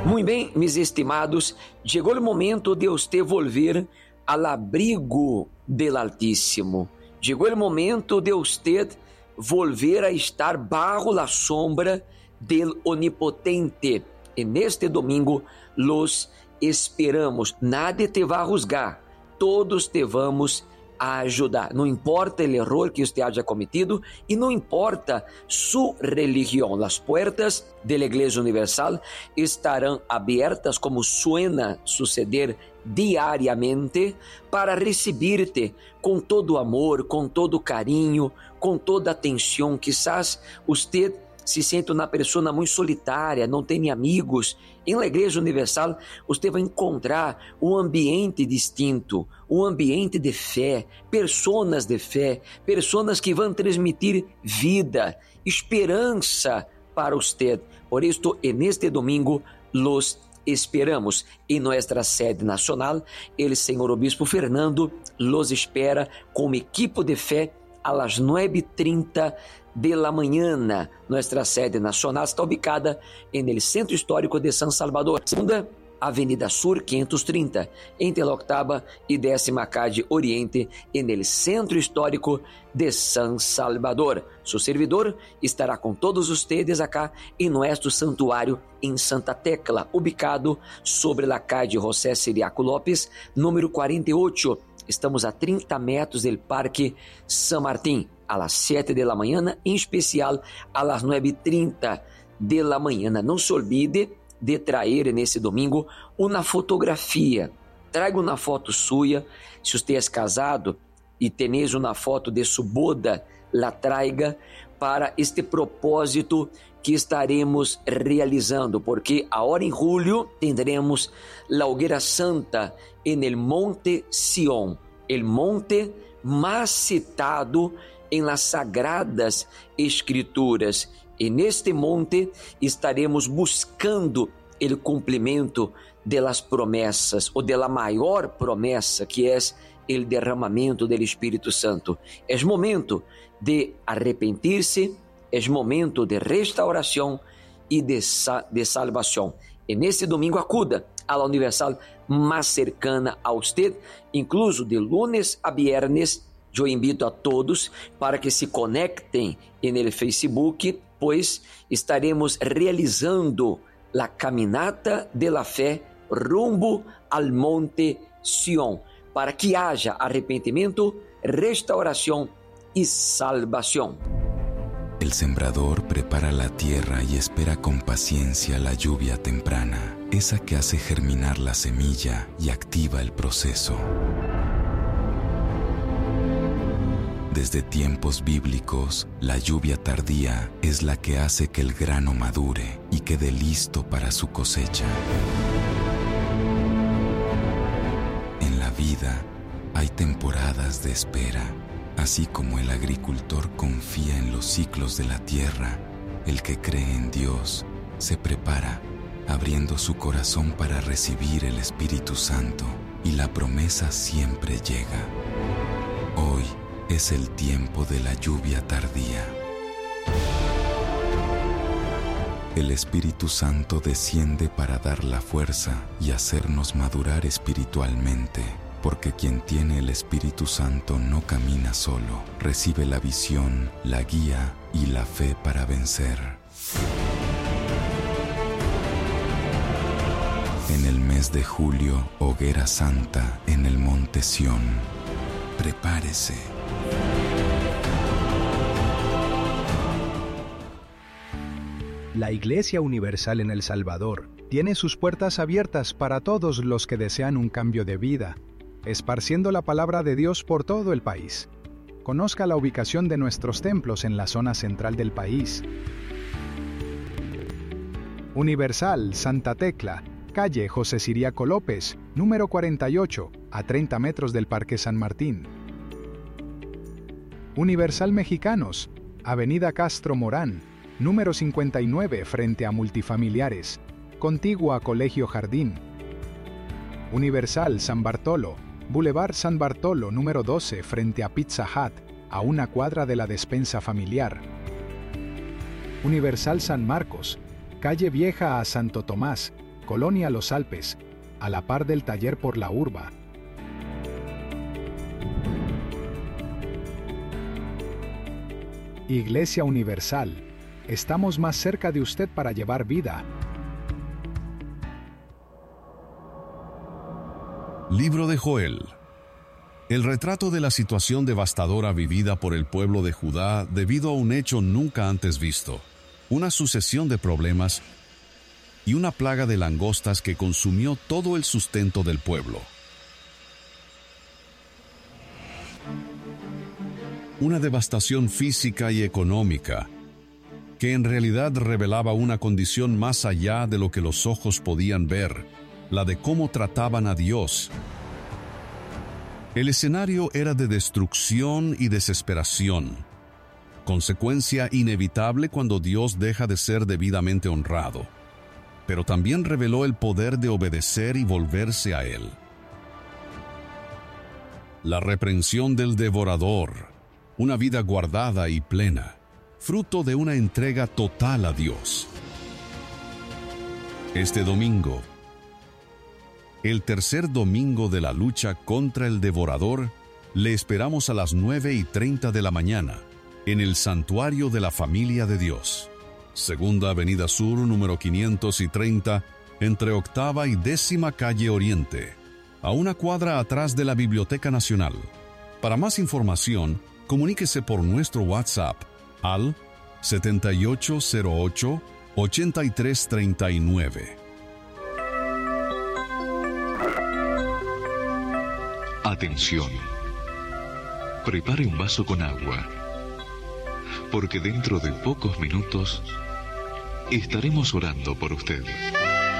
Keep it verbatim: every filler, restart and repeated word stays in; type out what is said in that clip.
Muito bem, meus estimados, chegou o momento de você volver ao abrigo del Altíssimo. Chegou o momento de você volver a estar bajo a sombra del Onipotente. E neste domingo, los esperamos. Nadie te vai juzgar, todos te vamos a ajudar. Não importa o erro que você haya cometido e não importa sua religião. As portas da Igreja Universal estarão abertas, como suena suceder diariamente, para recibir-te com todo amor, com todo carinho, com toda atenção. Quizás você se sente uma pessoa muito solitária, não tem amigos. Em la Igreja Universal, você vai encontrar um ambiente distinto, um ambiente de fé, pessoas de fé, pessoas que vão transmitir vida, esperança para você. Por isso, neste domingo, los esperamos. Em nossa sede nacional, o senhor Obispo Fernando los espera como equipo de fé a las nueve y treinta de la mañana. Nuestra sede nacional está ubicada en el Centro Histórico de San Salvador, segunda Avenida Sur quinhentos e trinta, entre la octava y décima calle Oriente, en el Centro Histórico de San Salvador. Su servidor estará con todos ustedes acá en nuestro santuario en Santa Tecla, ubicado sobre la calle José Ciriaco López, número cuarenta y ocho. Estamos a trinta metros do Parque San Martín, a las siete de la mañana, em especial a las nueve y treinta de la mañana. Não se olvide de trazer nesse domingo uma fotografia. Traga uma foto sua. Se você é casado e tenéis uma foto de sua boda, la traiga para este propósito que estaremos realizando, porque agora em julho tendremos la hoguera santa en el Monte Sión, el monte más citado en las sagradas escrituras. E neste monte estaremos buscando o cumprimento de las promessas, ou de la maior promessa, que é o derramamento do Espírito Santo. É momento de arrepentir-se, é momento de restauração e de, de salvação. E neste domingo acuda a la Universal mais cercana a usted, incluso de lunes a viernes. Eu invito a todos para que se conectem no Facebook, pois estaremos realizando a caminata de la fé rumbo al Monte Sión, para que haja arrependimento, restauração e salvação. El sembrador prepara la tierra y espera con paciencia la lluvia temprana, esa que hace germinar la semilla y activa el proceso. Desde tiempos bíblicos, la lluvia tardía es la que hace que el grano madure y quede listo para su cosecha. En la vida hay temporadas de espera. Así como el agricultor confía en los ciclos de la tierra, el que cree en Dios se prepara, abriendo su corazón para recibir el Espíritu Santo, y la promesa siempre llega. Hoy es el tiempo de la lluvia tardía. El Espíritu Santo desciende para dar la fuerza y hacernos madurar espiritualmente. Porque quien tiene el Espíritu Santo no camina solo, recibe la visión, la guía y la fe para vencer. En el mes de julio, hoguera santa en el Monte Sión. Prepárese. La Iglesia Universal en El Salvador tiene sus puertas abiertas para todos los que desean un cambio de vida, esparciendo la palabra de Dios por todo el país. Conozca la ubicación de nuestros templos en la zona central del país. Universal Santa Tecla, calle José Ciriaco López, número cuarenta y ocho, a treinta metros del Parque San Martín. Universal Mexicanos, avenida Castro Morán, número cincuenta y nueve, frente a Multifamiliares, contiguo a Colegio Jardín. Universal San Bartolo, Boulevard San Bartolo, número doce, frente a Pizza Hut, a una cuadra de la despensa familiar. Universal San Marcos, calle Vieja a Santo Tomás, Colonia Los Alpes, a la par del taller por la urba. Iglesia Universal, estamos más cerca de usted para llevar vida. Libro de Joel. El retrato de la situación devastadora vivida por el pueblo de Judá debido a un hecho nunca antes visto, una sucesión de problemas y una plaga de langostas que consumió todo el sustento del pueblo. Una devastación física y económica que en realidad revelaba una condición más allá de lo que los ojos podían ver, la de cómo trataban a Dios. El escenario era de destrucción y desesperación, consecuencia inevitable cuando Dios deja de ser debidamente honrado, pero también reveló el poder de obedecer y volverse a Él. La reprensión del devorador, una vida guardada y plena, fruto de una entrega total a Dios. Este domingo, el tercer domingo de la lucha contra el devorador, le esperamos a las nueve y treinta de la mañana en el Santuario de la Familia de Dios, Segunda Avenida Sur, número quinientos treinta, entre Octava y Décima Calle Oriente, a una cuadra atrás de la Biblioteca Nacional. Para más información, comuníquese por nuestro WhatsApp al setenta y ocho cero ocho, ochenta y tres treinta y nueve. Atención. Prepare un vaso con agua, porque dentro de pocos minutos estaremos orando por usted.